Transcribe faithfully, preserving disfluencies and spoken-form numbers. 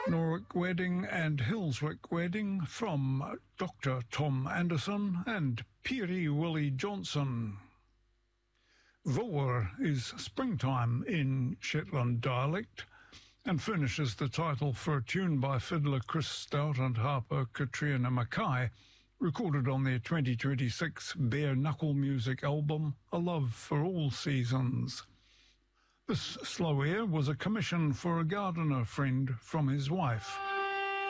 Norwick Wedding and Hillswick Wedding from Doctor Tom Anderson and Peary Willie Johnson. Vor is springtime in Shetland dialect and furnishes the title for a tune by fiddler Chris Stout and harper Katrina Mackay, recorded on their twenty twenty-six Bare Knuckle Music album, A Love for All Seasons. This slow air was a commission for a gardener friend from his wife.